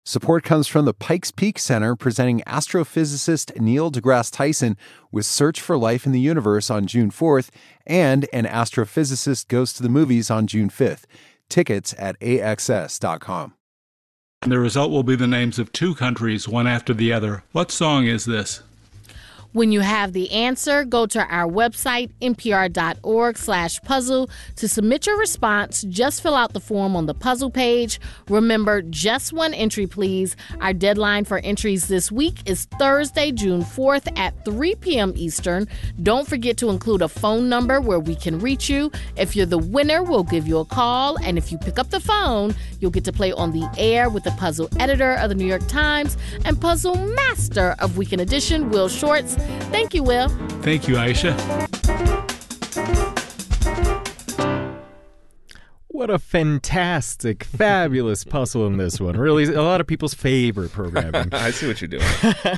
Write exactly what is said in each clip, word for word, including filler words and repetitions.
Support comes from the Pikes Peak Center, presenting astrophysicist Neil deGrasse Tyson with Search for Life in the Universe on June fourth, and An Astrophysicist Goes to the Movies on June fifth. Tickets at A X S dot com. The result will be the names of two countries, one after the other. What song is this? When you have the answer, go to our website, npr.org slash puzzle. To submit your response, just fill out the form on the puzzle page. Remember, just one entry, please. Our deadline for entries this week is Thursday, June fourth at three p.m. Eastern. Don't forget to include a phone number where we can reach you. If you're the winner, we'll give you a call. And if you pick up the phone, you'll get to play on the air with the puzzle editor of the New York Times and puzzle master of Weekend Edition, Will Shortz. Thank you, Will. Thank you, Aisha. What a fantastic, fabulous puzzle in this one. Really, a lot of people's favorite programming. I see what you're doing.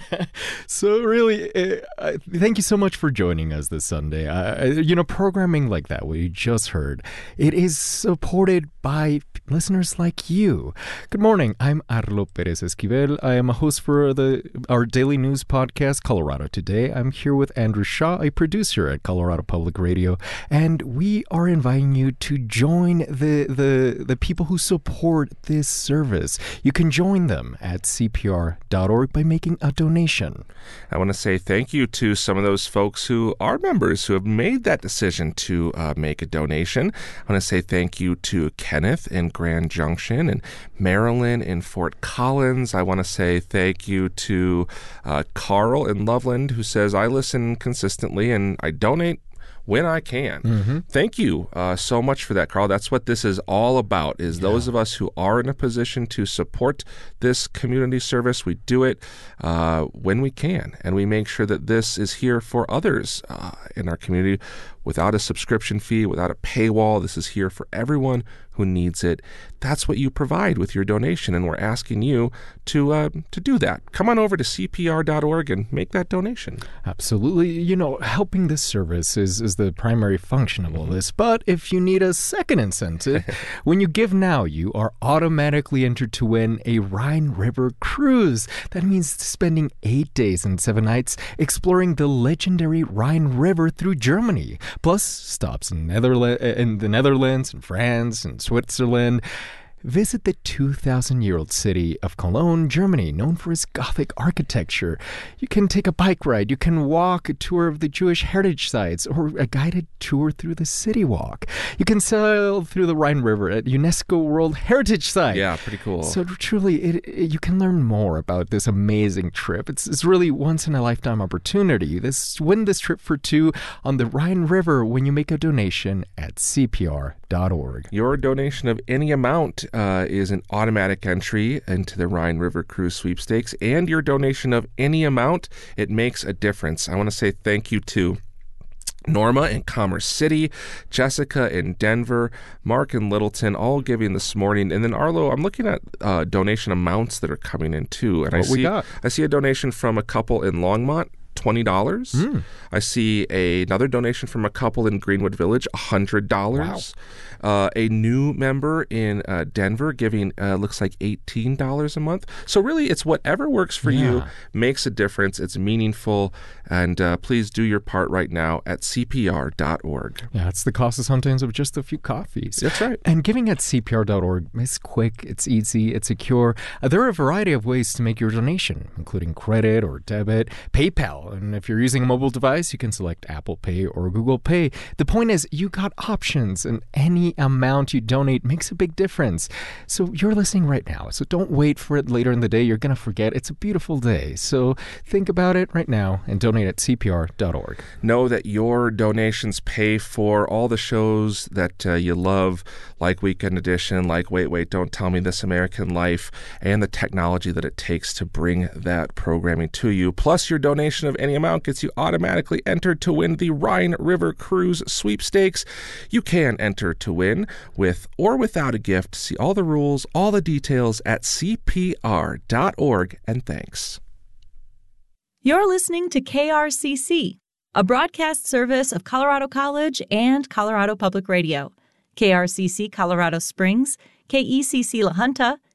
So really, uh, uh, thank you so much for joining us this Sunday. Uh, you know, programming like that, what you just heard, it is supported by listeners like you. Good morning. I'm Arlo Perez Esquivel. I am a host for the our daily news podcast, Colorado Today. I'm here with Andrew Shaw, a producer at Colorado Public Radio, and we are inviting you to join the the the people who support this service. You can join them at C P R dot org by making a donation. I want to say thank you to some of those folks who are members who have made that decision to uh, make a donation. I want to say thank you to Kenneth in Grand Junction and Marilyn in Fort Collins. I want to say thank you to uh, Carl in Loveland, who says, I listen consistently and I donate when I can. Mm-hmm. Thank you uh, so much for that, Carl. That's what this is all about, is yeah. those of us who are in a position to support this community service, we do it uh, when we can, and we make sure that this is here for others uh, in our community without a subscription fee, without a paywall. This is here for everyone who needs it. That's what you provide with your donation, and we're asking you to uh, to do that. Come on over to C P R dot org and make that donation. Absolutely. You know, helping this service is, is the primary function of all this. But if you need a second incentive, when you give now, you are automatically entered to win a Rhine River cruise. That means spending eight days and seven nights exploring the legendary Rhine River through Germany, plus stops in, Netherla- in the Netherlands and France and Switzerland. Visit the two thousand year old city of Cologne, Germany, known for its Gothic architecture. You can take a bike ride, you can walk a tour of the Jewish heritage sites, or a guided tour through the city walk. You can sail through the Rhine River at UNESCO World Heritage Site. Yeah, pretty cool. So truly, it, it, you can learn more about this amazing trip. It's, it's really once-in-a-lifetime opportunity. This Win this trip for two on the Rhine River when you make a donation at C P R dot org. Your donation of any amount uh, is an automatic entry into the Rhine River Cruise Sweepstakes, and your donation of any amount, it makes a difference. I want to say thank you to Norma in Commerce City, Jessica in Denver, Mark in Littleton, all giving this morning. And then Arlo, I'm looking at uh, donation amounts that are coming in too. And what I see we got? I see a donation from a couple in Longmont, twenty dollars. Mm. I see a, another donation from a couple in Greenwood Village, one hundred dollars. Wow. Uh, a new member in uh, Denver giving, uh, looks like eighteen dollars a month. So really, it's whatever works for yeah. you, makes a difference. It's meaningful. And uh, please do your part right now at C P R dot org. Yeah, it's the cost of sometimes of just a few coffees. That's right. And giving at C P R dot org is quick, it's easy, it's secure. Uh, there are a variety of ways to make your donation, including credit or debit, PayPal. And if you're using a mobile device, you can select Apple Pay or Google Pay. The point is, you got options, and any amount you donate makes a big difference. So you're listening right now, so don't wait for it later in the day. You're going to forget. It's a beautiful day. So think about it right now and donate at C P R dot org. Know that your donations pay for all the shows that uh, you love, like Weekend Edition, like Wait, Wait, Don't Tell Me, This American Life, and the technology that it takes to bring that programming to you. Plus, your donation of any amount gets you automatically entered to win the Rhine River Cruise Sweepstakes. You can enter to win with or without a gift. See all the rules, all the details at C P R dot org, and thanks. You're listening to K R C C, a broadcast service of Colorado College and Colorado Public Radio. K R C C Colorado Springs, K E C C La Junta,